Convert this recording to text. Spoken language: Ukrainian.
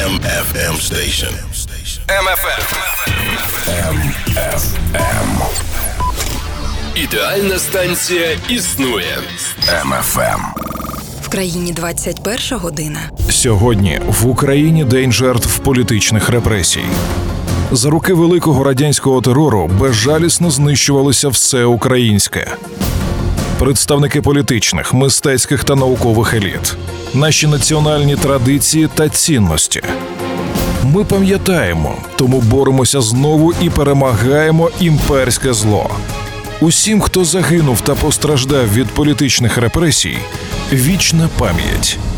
MFM station. MFM. Ідеальна станція існує. MFM. В країні 21 година. Сьогодні в Україні день жертв політичних репресій. За роки великого радянського терору безжалісно знищувалося все українське. Представники політичних, мистецьких та наукових еліт. Наші національні традиції та цінності. Ми пам'ятаємо, тому боремося знову і перемагаємо імперське зло. Усім, хто загинув та постраждав від політичних репресій, вічна пам'ять.